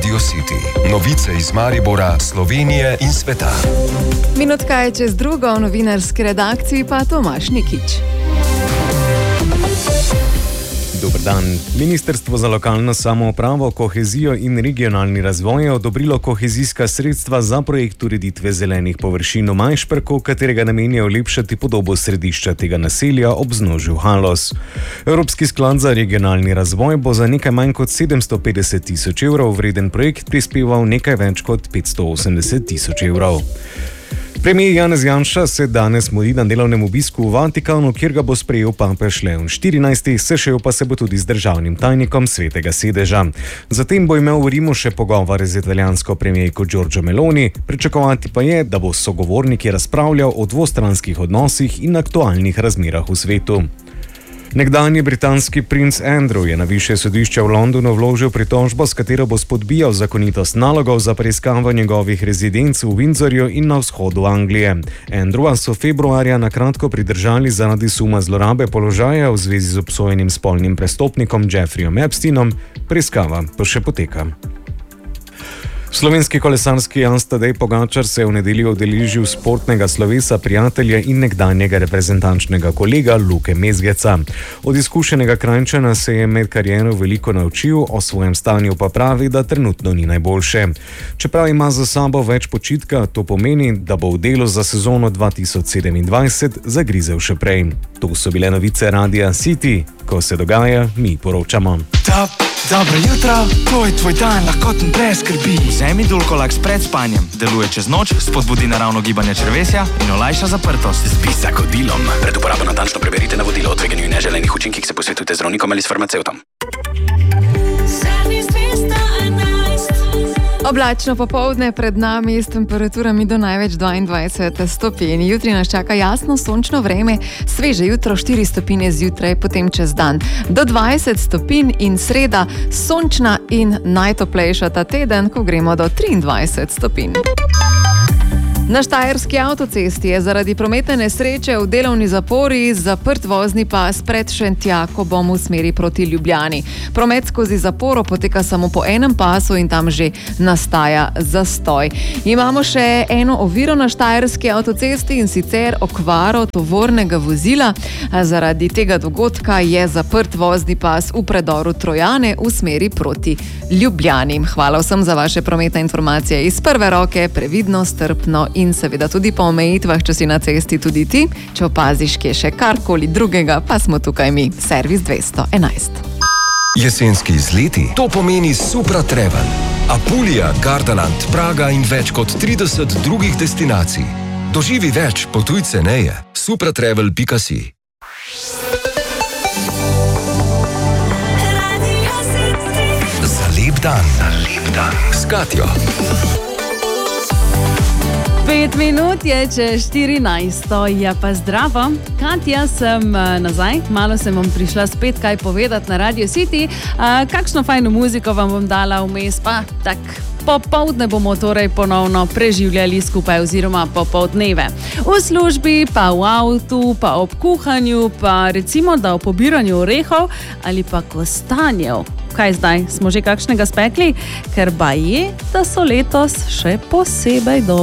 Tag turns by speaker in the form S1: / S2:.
S1: Radio City. Novice iz Maribora, Slovenije in sveta.
S2: Minutka je čez drugo, v novinarski redakciji pa Tomaž Nikič.
S3: Dober dan. Ministrstvo za lokalno samoupravo, kohezijo in regionalni razvoj je odobrilo kohezijska sredstva za projekt ureditve zelenih površin v Majšperku, katerega namen je olepšati podobo središča tega naselja ob vznožju Halos. Evropski sklad za regionalni razvoj bo za nekaj manj kot 750 tisoč evrov vreden projekt prispeval nekaj več kot 580 tisoč evrov. Premijer Janez Janša se danes mudi na delovnem obisku v Vatikanu, kjer ga bo sprejel papež Leon XIV, sešel pa se bo tudi z državnim tajnikom Svetega sedeža. Zatem bo imel v Rimu še pogovor z italijansko premijerko Giorgio Meloni, pričakovati pa je, da bo s sogovorniki razpravljal o dvostranskih odnosih in aktualnih razmerah v svetu. Nekdanji britanski princ Andrew je na višje sodišče v Londonu vložil pritožbo, s katero bo spodbijal zakonitost nalogov za preiskavo njegovih rezidenc v Windsorju in na vzhodu Anglije. Andrewa so februarja na kratko pridržali zaradi suma zlorabe položaja v zvezi z obsojenim spolnim prestopnikom Jeffreyjem Epsteinom. Preiskava pa še poteka. Slovenski kolesarski Jan Tadej Pogačar se je v nedeljo udeležil sportnega slovesa prijatelja in nekdanjega reprezentančnega kolega Luke Mezgeca. Od izkušenega Kranjčana se je med kariero veliko naučil, o svojem stanju pa pravi, da trenutno ni najboljše. Čeprav ima za sabo več počitka, to pomeni, da bo v delu za sezono 2027 zagrizel še prej. To so bile novice Radia City. Ko se dogaja, mi poročamo.
S4: Dobro jutro, to je tvoj dan, lahkoten brez skrbi. Vzemi Dulcolax pred spanjem. Deluje čez noč, spodbudi naravno gibanje črevesja in olajša zaprtost.
S5: Spi z zagodilom. Pred uporabo natančno preberite navodilo o tveganju in neželenih učinkih, se posvetujte z zdravnikom ali s farmacevtom.
S2: Oblačno popoldne pred nami s temperaturami do največ 22 stopinj. Jutri nas čaka jasno sončno vreme, sveže jutro 4 stopinje zjutraj, potem čez dan do 20 stopinj in sreda sončna in najtoplejša ta teden, ko gremo do 23 stopinj. Na štajerski avtocesti je zaradi prometne nesreče v delovni zapori zaprt vozni pas pred Šentjakobom v smeri proti Ljubljani. Promet skozi zaporo poteka samo po enem pasu in tam že nastaja zastoj. Imamo še eno oviro na štajerski avtocesti in sicer okvaro tovornega vozila. Zaradi tega dogodka je zaprt vozni pas v predoru Trojane v smeri proti Ljubljani. Hvala vsem za vaše prometne informacije iz prve roke, previdno, strpno in seveda tudi po omejitvah, če si na cesti tudi ti. Če opaziš, kje še karkoli drugega, pa smo tukaj mi, Servis 211.
S1: Jesenski izleti, to pomeni Supra Travel. Apulija, Gardaland, Praga in več kot 30 drugih destinacij. Doživi več, potuj ceneje. supratravel.si. Za lep dan. S Katjo.
S6: 5 minut je čez 14. Ja pa zdravo, Katja sem nazaj, malo sem vam prišla spet kaj povedati na Radio City. Kakšno fajno muziko vam bom dala vmes, pa tak popoldne bomo torej ponovno preživljali skupaj oziroma popoldneve. V službi, pa v avtu, pa ob kuhanju, pa recimo da o pobiranju orehov ali pa kostanjev. Kaj zdaj, smo že kakšnega spekli? Ker baje, da so letos še posebej dobro.